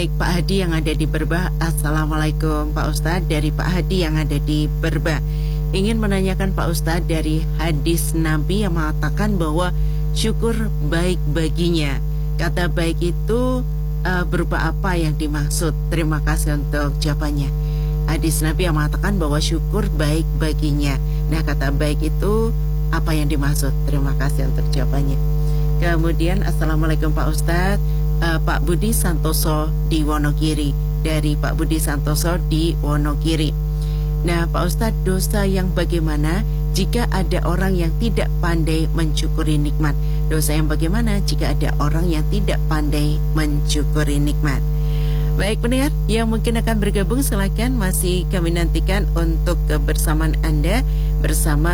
Baik, Pak Hadi yang ada di Berbah. Assalamualaikum Pak Ustadz, dari Pak Hadi yang ada di Berbah. Ingin menanyakan Pak Ustadz dari hadis Nabi yang mengatakan bahwa syukur baik baginya. Kata baik itu berupa apa yang dimaksud? Terima kasih untuk jawabannya. Hadis Nabi yang mengatakan bahwa syukur baik baginya. Nah, kata baik itu apa yang dimaksud? Terima kasih untuk jawabannya. Kemudian Assalamualaikum Pak Ustadz, Pak Budi Santoso di Wonogiri, dari Pak Budi Santoso di Wonogiri. Nah, Pak Ustadz, dosa yang bagaimana jika ada orang yang tidak pandai mensyukuri nikmat? Dosa yang bagaimana jika ada orang yang tidak pandai mensyukuri nikmat? Baik pendengar yang mungkin akan bergabung, silakan, masih kami nantikan untuk kebersamaan Anda bersama